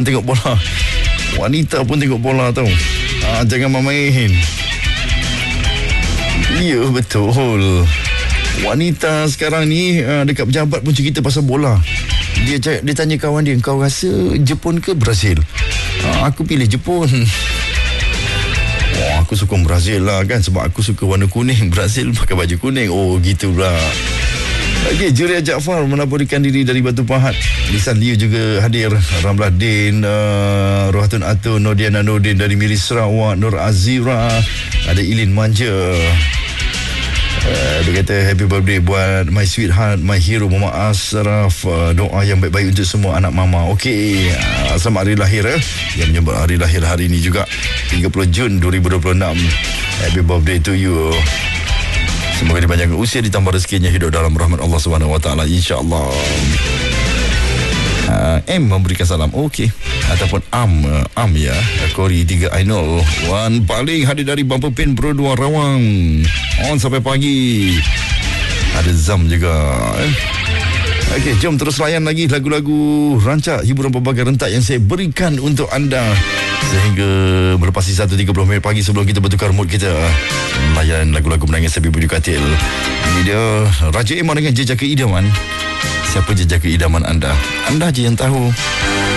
tengok bola. Wanita pun tengok bola tau. Jangan main-main. Ya, betul. Wanita sekarang ni dekat pejabat pun cerita pasal bola. Dia tanya kawan dia, kau rasa Jepun ke Brazil? Aku pilih Jepun. Aku suka Brazil lah kan, sebab aku suka warna kuning. Brazil pakai baju kuning. Oh, gitu pula. Okey, Juria Jaafar melaporkan diri dari Batu Pahat. Lisan Liu juga hadir. Ramlah Din, Rohatun Atun, Nordiana Nordin dari Miri Sarawak, Nur Azira, ada Ilin Manja. Dia kata happy birthday buat my sweetheart, my hero Muhammad Asraf. Doa yang baik-baik untuk semua anak mama. Okey, selamat hari lahir yang menyambut hari lahir hari ini juga 30 Jun 2026. Happy birthday to you. Semoga dipanjangkan usia, ditambah rezekinya, hidup dalam rahmat Allah SWT, insya-Allah. M memberikan salam. Okey, ataupun Am ya. Kori 3 Ainul. Wan paling hadir dari Bumper Pen Bro 2 Rawang. On sampai pagi. Ada Zam juga. Okey, jom terus layan lagi lagu-lagu rancak hiburan pelbagai rentak yang saya berikan untuk anda sehingga melepasi 1.30 minit pagi sebelum kita bertukar mood kita layan lagu-lagu menangis Habib Budi Katil. Ini dia Raja Iman dengan Jejaka Idaman. Siapa jejaka idaman anda? Anda je yang tahu.